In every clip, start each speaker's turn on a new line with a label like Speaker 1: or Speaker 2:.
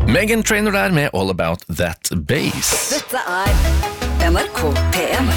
Speaker 1: Meghan Trainor der med All About That Bass.
Speaker 2: Dette NRK P1.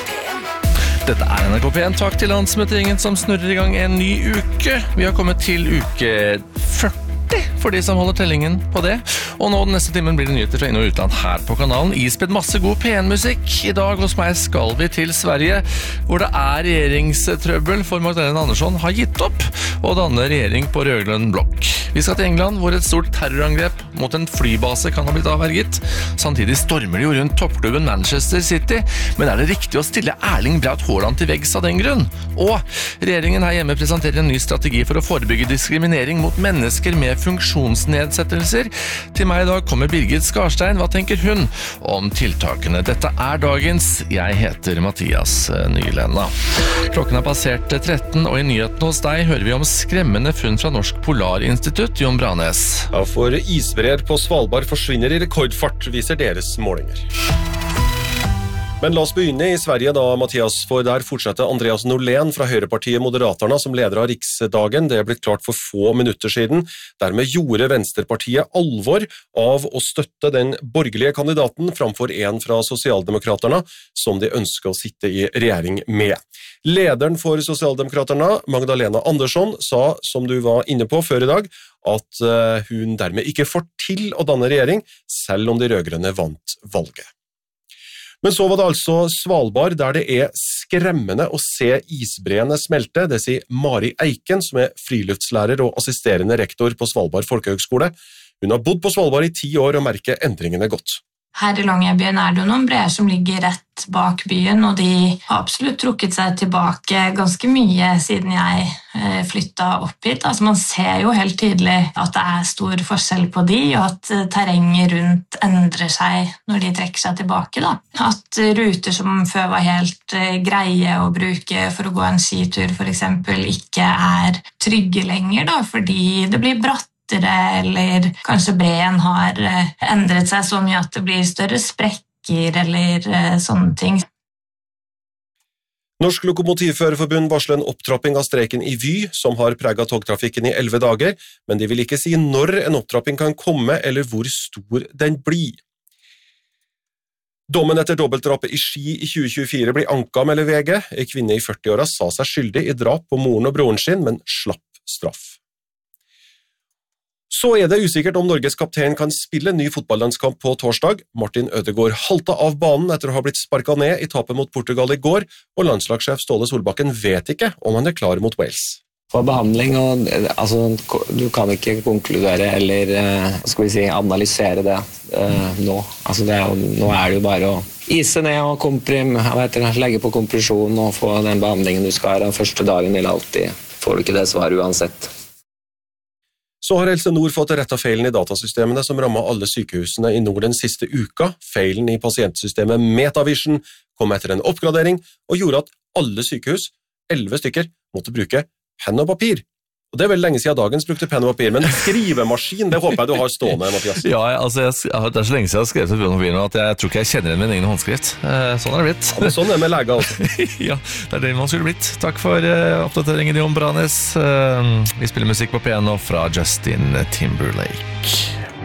Speaker 1: Dette NRK P1. Takk til landsmøteringen som snurrer I gang en ny uke. Vi har kommet til uke 40 for de som holder tellingen på det. Og nå den neste timen blir det nyheter fra inn- og utland her på kanalen. Ispedd masse god P1-musikk. I dag hos meg skal vi til Sverige, hvor det regjeringstrøbbel for Magdalena Andersson har gitt opp og danne regjering på rød-grønn blokk. Vi skal til England, hvor et stort terrorangrep mot en flybase kan ha blitt avverget. Samtidig stormer de jo rundt toppklubben Manchester City, men det riktig å stille Erling Braut Haaland til veggs av den grunn? Og regjeringen her hjemme presenterer en ny strategi for å forebygge diskriminering mot mennesker med funksjonsnedsettelser. Til meg I dag kommer Birgit Skarstein. Hva tenker hun om tiltakene? Dette dagens. Jeg heter Mathias Nylenda. Klokken passert 13, og I nyheten hos deg hører vi om skremmende funn fra Norsk Polarinstitutt, Jon Branes.
Speaker 3: Ja, for isbreer på Svalbard forsvinner I rekordfart, viser deres målinger. Men la oss begynne I Sverige da, Mathias, for der fortsetter Andreas Norlén fra Høyrepartiet Moderaterna som leder av Riksdagen. Det blitt klart for få minutter siden. Dermed gjorde Venstrepartiet alvor av å støtte den borgerlige kandidaten framfor en fra Sosialdemokraterna, som de ønsker å sitte I regjering med. Lederen for Sosialdemokraterna, Magdalena Andersson, sa, som du var inne på før I dag, at hun dermed ikke får til å danne regjering, selv om de rødgrønne vant valget. Men så var det altså Svalbard, der det skremmende å se isbreene smelte. Det sier Mari Eiken, som friluftslærer og assisterende rektor på Svalbard Folkehøgskole. Hun har bodd på Svalbard I 10 år og merker endringene godt.
Speaker 4: Her I Longyearbyen det jo noen breer som ligger rett bak byen, og de har absolutt trukket seg tilbake ganske mye siden jeg flyttet opp hit. Altså man ser jo helt tydelig at det stor forskjell på de, og at terrenget rundt endrer seg når de trekker seg tilbake. Da. At ruter som før var helt greie å bruke for å gå en skitur for eksempel, ikke trygge lenger, da, fordi det blir bratt, eller kanskje breen har endret seg så mye at det blir større sprekker eller sånne ting.
Speaker 3: Norsk Lokomotivførerforbund varsler en opptrapping av streiken I Vy, som har preget togtrafikken I 11 dager, men de vil ikke si når en opptrapping kan komme eller hvor stor den blir. Dommen etter dobbeltdrapet I Ski I 2024 blir anket, melder VG. En kvinne I 40-åra sa seg skyldig I drap på moren og broren sin, men slapp straff. Så det usikkert om Norges kaptein kan spille ny fotballlandskamp på torsdag. Martin Ødegaard halta av banen etter å ha blitt sparket ned I tapet mot Portugal I går, og landslagssjef Ståle Solbakken vet ikke om han klar mot Wales.
Speaker 5: For behandling, og, altså, du kan ikke konkludere eller analysere det nå. Altså, nå det jo bare å ise ned og legge på kompresjon og få den behandlingen du skal ha den første dagen eller alltid. Får du ikke det svaret uansett.
Speaker 3: Så har Helse Nord fått rettet feilen I datasystemene som rammet alle sykehusene I nord den siste uka. Feilen I pasientsystemet Metavision kom etter en oppgradering og gjorde at alle sykehus, 11 stykker, måtte bruke penn og papir. Og det vel lenge siden dagens brukte penn og papir, men skrivemaskin, det håper jeg du har stående, Mathias.
Speaker 1: Ja, altså, det så lenge siden jeg har skrevet på penn og papir nå, at jeg tror ikke jeg kjenner igjen min egen håndskrift. Sånn det blitt.
Speaker 3: Ja, men sånn det med leger også.
Speaker 1: Ja, det det man skulle blitt. Takk for oppdateringen, Jon Branes. Vi spiller musikk på piano fra Justin Timberlake.